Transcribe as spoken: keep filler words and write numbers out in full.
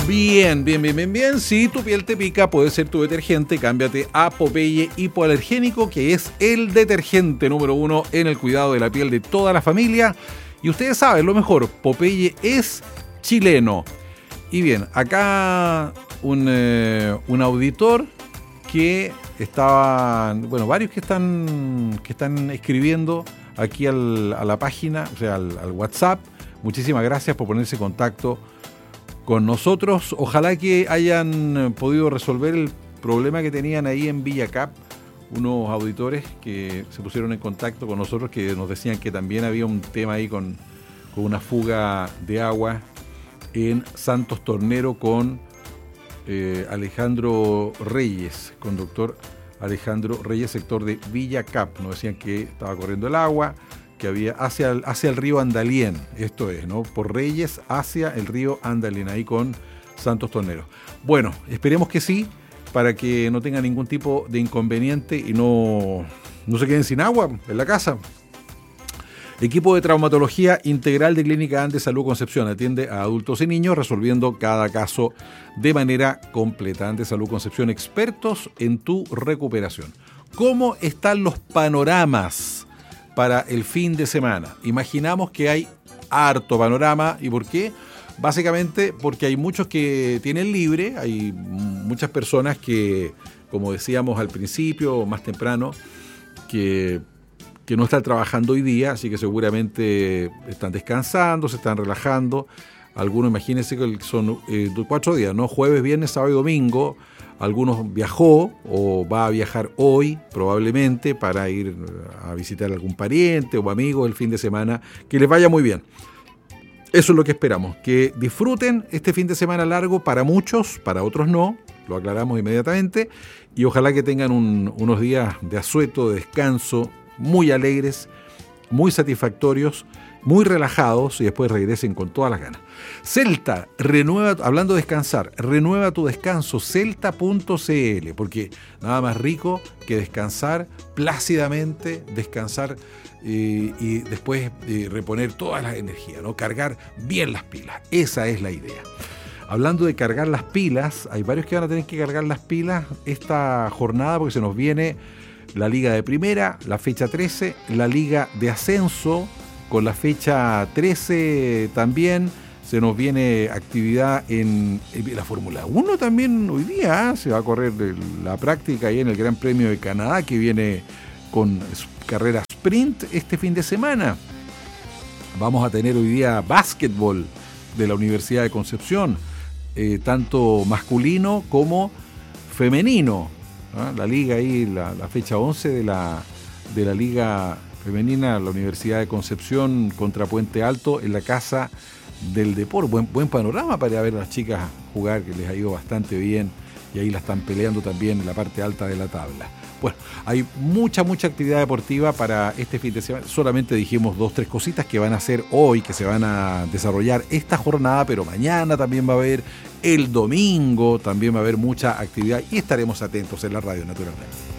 Bien, bien, bien, bien, bien. Si tu piel te pica, puede ser tu detergente. Cámbiate a Popeye Hipoalergénico, que es el detergente número uno en el cuidado de la piel de toda la familia. Y ustedes saben, lo mejor, Popeye es chileno. Y bien, acá un, eh, un auditor que estaba, bueno, varios que están, que están escribiendo aquí al, a la página, o sea, al, al WhatsApp. Muchísimas gracias por ponerse en contacto con nosotros. Ojalá que hayan podido resolver el problema que tenían ahí en Villa Cap, unos auditores que se pusieron en contacto con nosotros, que nos decían que también había un tema ahí con, con una fuga de agua en Santos Tornero con eh, Alejandro Reyes, conductor Alejandro Reyes, sector de Villa Cap. Nos decían que estaba corriendo el agua, que había hacia el, hacia el río Andalién, esto es, ¿no? Por Reyes hacia el río Andalién, ahí con Santos Tornero. Bueno, esperemos que sí, para que no tenga ningún tipo de inconveniente y no, no se queden sin agua en la casa. Equipo de traumatología integral de Clínica Andes Salud Concepción atiende a adultos y niños resolviendo cada caso de manera completa. Andes Salud Concepción, expertos en tu recuperación. ¿Cómo están los panoramas para el fin de semana? Imaginamos que hay harto panorama. ¿Y por qué? Básicamente porque hay muchos que tienen libre, hay muchas personas que, como decíamos al principio, más temprano, que, que no están trabajando hoy día, así que seguramente están descansando, se están relajando. Algunos, imagínense que son eh, cuatro días, ¿no? Jueves, viernes, sábado y domingo. Algunos viajó o va a viajar hoy probablemente para ir a visitar a algún pariente o amigo el fin de semana. Que les vaya muy bien. Eso es lo que esperamos, que disfruten este fin de semana largo para muchos, para otros no, lo aclaramos inmediatamente, y ojalá que tengan un, unos días de asueto, de descanso, muy alegres, muy satisfactorios, muy relajados y después regresen con todas las ganas. Celta, renueva, hablando de descansar, renueva tu descanso, celta punto c l, porque nada más rico que descansar plácidamente, descansar eh, y después eh, reponer todas las energías, ¿no? Cargar bien las pilas, esa es la idea. Hablando de cargar las pilas, hay varios que van a tener que cargar las pilas esta jornada porque se nos viene la Liga de Primera, la fecha trece, la Liga de Ascenso, con la fecha trece también se nos viene actividad en, en la Fórmula uno también hoy día, ¿eh? Se va a correr la práctica ahí en el Gran Premio de Canadá, que viene con carrera sprint este fin de semana. Vamos a tener hoy día básquetbol de la Universidad de Concepción, eh, tanto masculino como femenino, ¿eh? La liga ahí, la, la fecha once de la, de la Liga Femenina, la Universidad de Concepción contra Puente Alto en la Casa del Deporte. Buen, buen panorama para ir a ver a las chicas jugar, que les ha ido bastante bien y ahí la están peleando también en la parte alta de la tabla. Bueno, hay mucha, mucha actividad deportiva para este fin de semana. Solamente dijimos dos, tres cositas que van a hacer hoy, que se van a desarrollar esta jornada, pero mañana también va a haber, el domingo también va a haber mucha actividad y estaremos atentos en la radio, naturalmente.